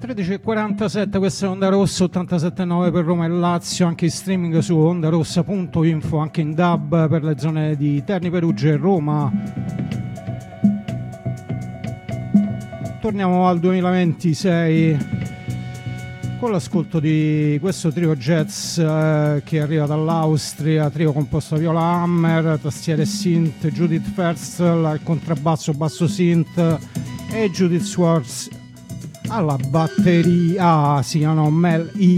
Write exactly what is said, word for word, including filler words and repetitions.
tredici e quarantasette, questa è Onda Rossa ottantasette virgola nove per Roma e Lazio, anche in streaming su ondarossa punto info, anche in D A B per le zone di Terni, Perugia e Roma. Torniamo al duemilaventisei con l'ascolto di questo trio jazz eh, che arriva dall'Austria, trio composto da Viola Hammer, tastiere synth, Judith Ferstel al contrabbasso, basso synth e Judith Swartz alla batteria. Ah, si chiamano Mel E.